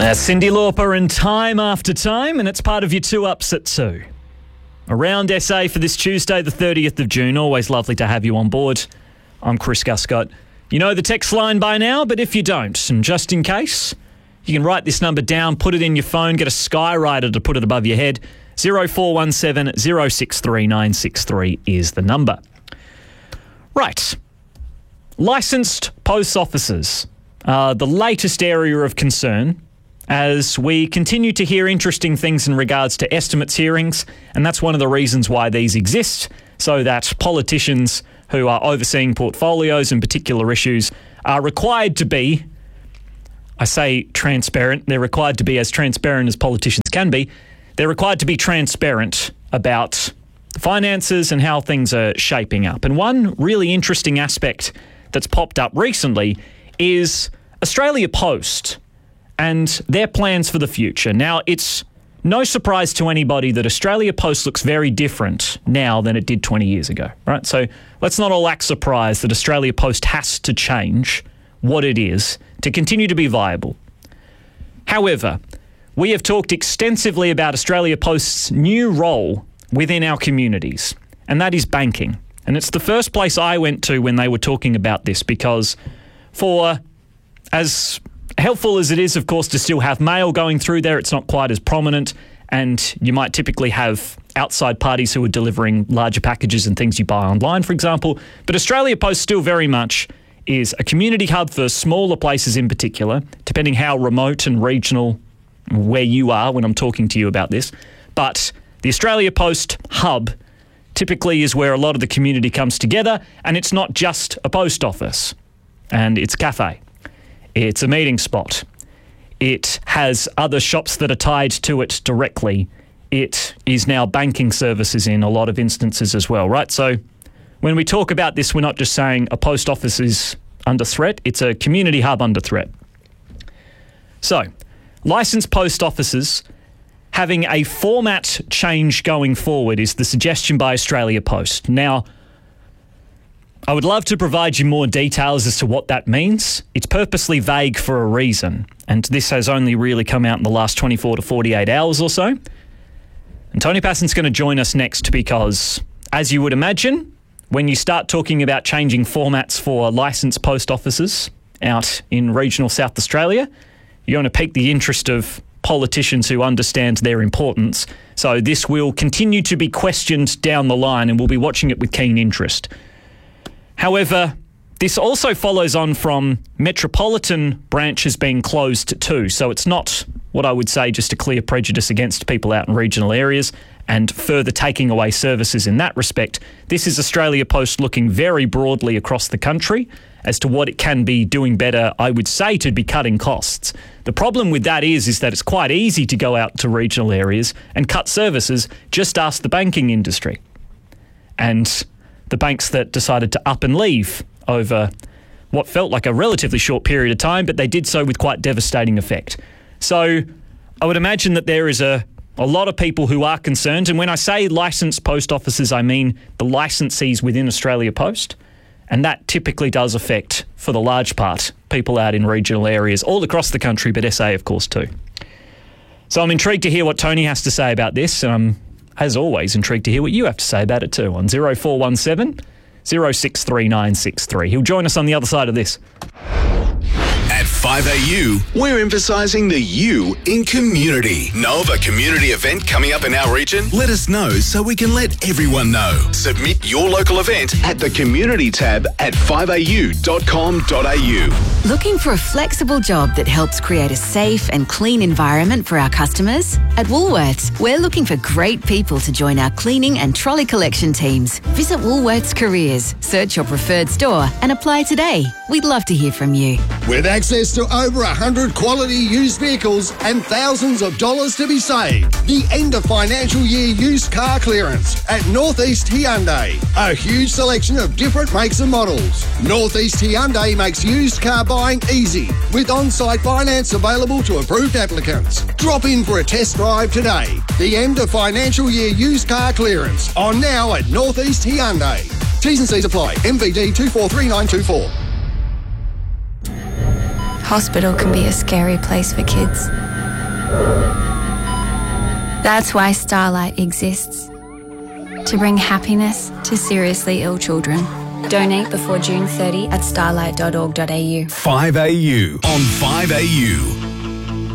Cyndi Lauper and Time After Time, and it's part of your 2 Ups at 2. Around SA for this Tuesday, the 30th of June. Always lovely to have you on board. I'm Chris Guscott. You know the text line by now, but if you don't, and just in case, you can write this number down, put it in your phone, get a skywriter to put it above your head. 0417 063 963 is the number. Right. Licensed post offices are the latest area of concern as we continue to hear interesting things in regards to estimates hearings, and that's one of the reasons why these exist, so that politicians who are overseeing portfolios and particular issues are required to be, I say transparent, they're required to be as transparent as politicians can be. They're required to be transparent about the finances and how things are shaping up. And one really interesting aspect that's popped up recently is Australia Post and their plans for the future. Now, it's no surprise to anybody that Australia Post looks very different now than it did 20 years ago, right? So let's not all act surprised that Australia Post has to change what it is to continue to be viable. However, we have talked extensively about Australia Post's new role within our communities, and that is banking. And it's the first place I went to when they were talking about this, because for as helpful as it is, of course, to still have mail going through there, it's not quite as prominent, and you might typically have outside parties who are delivering larger packages and things you buy online, for example. But Australia Post still very much is a community hub for smaller places in particular, depending how remote and regional where you are when I'm talking to you about this. But the Australia Post hub typically is where a lot of the community comes together, and it's not just a post office and it's a cafe. It's a meeting spot. It has other shops that are tied to it directly. It is now banking services in a lot of instances as well, right? So when we talk about this, we're not just saying a post office is under threat. It's a community hub under threat. So licensed post offices having a format change going forward is the suggestion by Australia Post. Now, I would love to provide you more details as to what that means. It's purposely vague for a reason, and this has only really come out in the last 24 to 48 hours or so. And Tony Passon's going to join us next because, as you would imagine, when you start talking about changing formats for licensed post offices out in regional South Australia, you're going to pique the interest of politicians who understand their importance. So this will continue to be questioned down the line, and we'll be watching it with keen interest. However, this also follows on from metropolitan branches being closed too. So it's not what I would say just a clear prejudice against people out in regional areas and further taking away services in that respect. This is Australia Post looking very broadly across the country as to what it can be doing better, I would say, to be cutting costs. The problem with that is that it's quite easy to go out to regional areas and cut services. Just ask the banking industry. And the banks that decided to up and leave over what felt like a relatively short period of time, but they did so with quite devastating effect. So I would imagine that there is a lot of people who are concerned. And when I say licensed post offices, I mean the licensees within Australia Post. And that typically does affect, for the large part, people out in regional areas all across the country, but SA, of course, too. So I'm intrigued to hear what Tony has to say about this. As always, intrigued to hear what you have to say about it too on 0417 063 963. He'll join us on the other side of this. At 5AU, we're emphasising the U in community. Know of a community event coming up in our region? Let us know so we can let everyone know. Submit your local event at the community tab at 5au.com.au. Looking for a flexible job that helps create a safe and clean environment for our customers? At Woolworths, we're looking for great people to join our cleaning and trolley collection teams. Visit Woolworths Careers, search your preferred store and apply today. We'd love to hear from you. With access to over 100 quality used vehicles and thousands of dollars to be saved. The end of financial year used car clearance at Northeast Hyundai. A huge selection of different makes and models. Northeast Hyundai makes used car buying easy with on-site finance available to approved applicants. Drop in for a test drive today. The end of financial year used car clearance on now at Northeast Hyundai. T's and C's apply. MVD 243924. Hospital can be a scary place for kids. That's why Starlight exists. To bring happiness to seriously ill children. Donate before June 30 at starlight.org.au. 5AU on 5AU.